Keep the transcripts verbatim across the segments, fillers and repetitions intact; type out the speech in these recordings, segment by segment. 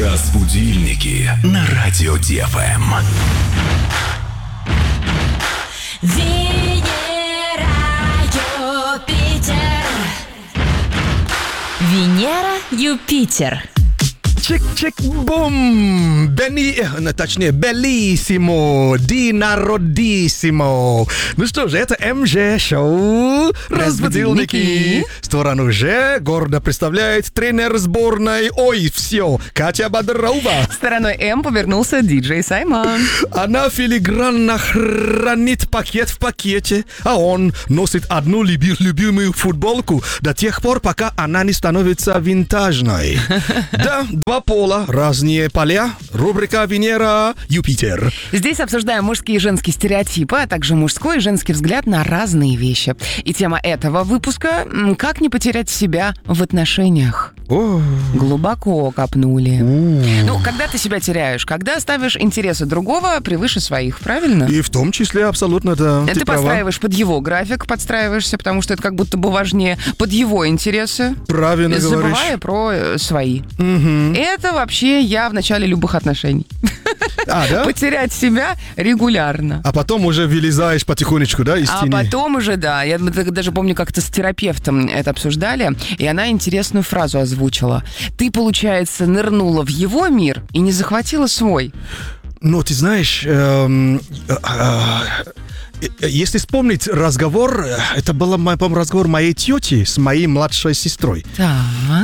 Разбудильники на радио Ди Эф Эм. Венера, Юпитер. Венера, Юпитер. Чик-чик-бум! Бенни... э, Точнее, белиссимо, динародиссимо. Ну что же, это эм жэ-шоу «Разбудильники». Сторону Ж гордо представляет тренер сборной. Ой, все, Катя Бодрова. Стороной М повернулся диджей Саймон. Она филигранно хранит пакет в пакете, а он носит одну люби- любимую футболку до тех пор, пока она не становится винтажной. Да, два пола, разные поля. Рубрика «Венера, Юпитер». Здесь обсуждаем мужские и женские стереотипы, а также мужской и женский взгляд на разные вещи. И тема этого выпуска — «Как не потерять себя в отношениях». О. Глубоко копнули. У. Ну, когда ты себя теряешь? Когда ставишь интересы другого превыше своих, правильно? И в том числе абсолютно, да. Ты, ты права. подстраиваешь под его график, подстраиваешься, потому что это как будто бы важнее, под его интересы. Правильно говоришь. Забывая про э, свои. Мгм. Это вообще я в начале любых отношений. А, да? Потерять себя регулярно. А потом уже вылезаешь потихонечку, да, из А тени? потом уже, да, я даже помню, как-то с терапевтом это обсуждали, и она интересную фразу озвучила. Ты, получается, нырнула в его мир и не захватила свой. Ну, ты знаешь, эм, э, э, если вспомнить разговор, это был, по-моему, разговор моей тети с моей младшей сестрой. Так.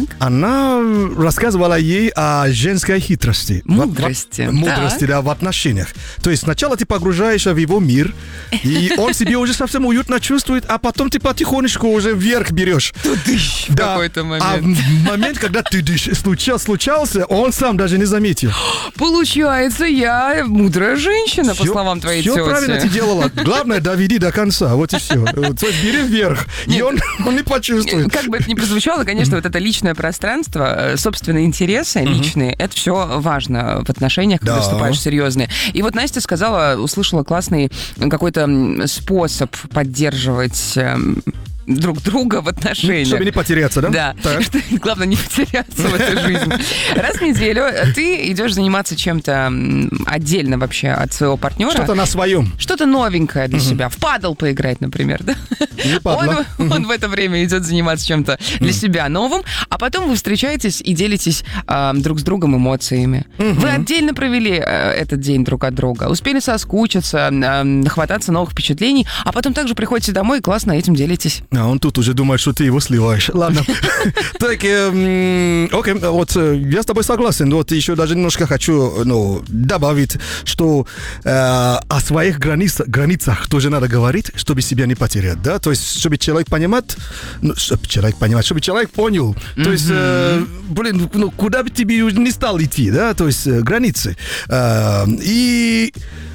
Она рассказывала ей о женской хитрости. Мудрости. В- в- мудрости, Так. да, в отношениях. То есть сначала ты погружаешься в его мир, и он себе уже совсем уютно чувствует, а потом ты потихонечку уже вверх берешь. В какой-то А момент. в момент, когда ты случался, случался, он сам даже не заметил. Получается, я мудрая женщина, по Всё- словам твоей всё тети. правильно ты делала. Главное, доведи до конца. Вот и все. То есть бери вверх. И Нет. он, он не почувствует. Как бы это ни прозвучало, конечно, вот это личное пространство, э, собственные интересы личные, это все важно в отношениях, когда Да. вступаешь серьезные. И вот Настя сказала, услышала классный какой-то м, способ поддерживать эм, друг друга в отношениях. Чтобы не потеряться, да? Да. Так. Что главное не потеряться в этой жизни. Раз в неделю ты идешь заниматься чем-то м, отдельно вообще от своего партнера. Что-то на своем. Что-то новенькое для себя. В падл поиграть, например, да? Не падла. Он, он в это время идет заниматься чем-то для себя новым, а потом вы встречаетесь и делитесь э, друг с другом эмоциями. Вы отдельно провели э, этот день друг от друга, успели соскучиться, э, нахвататься новых впечатлений, а потом также приходите домой и классно этим делитесь. А он тут уже думает, что ты его сливаешь. Ладно. Так, эм, окей, вот э, я с тобой согласен. Вот еще даже немножко хочу ну, добавить, что э, о своих границ, границах тоже надо говорить, чтобы себя не потерять, да? То есть, чтобы человек понимает, ну, чтобы человек понимает, чтобы человек понял. То есть, э, блин, ну, куда бы тебе не стал идти, да? То есть, э, границы. Э, и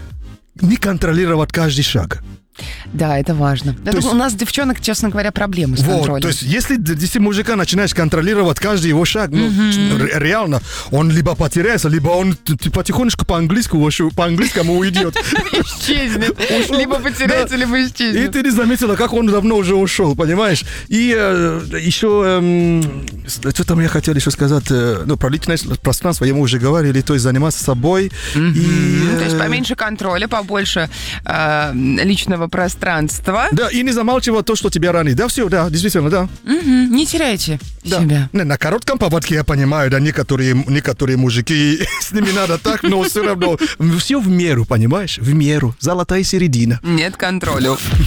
не контролировать каждый шаг. Да, это важно. Я То думаю, есть- у нас, девчонок, честно говоря, проблемы с Вот, контролем. то есть, если, если мужика начинаешь контролировать каждый его шаг, ну, ре- реально, он либо потеряется, либо он т- т- потихонечку по-английски, уш- по-английскому уйдет. Исчезнет. Ушел. Либо потеряется, Да. либо И исчезнет. ты не заметила, как он давно уже ушел, понимаешь? И э, еще, эм, что там я хотел еще сказать, э, ну, про личное пространство, ему уже говорили, то есть заниматься собой. И, Ну, то есть э, поменьше контроля, побольше э, личного пространства. Да, и не замалчивать то, что тебя ранит. Да, все, да, действительно, да. Мгм, не теряйте Да. себя. Не, на коротком поводке я понимаю, да, некоторые, некоторые мужики, с ними надо так, но все равно все в меру, понимаешь? В меру. Золотая середина. Нет контроля.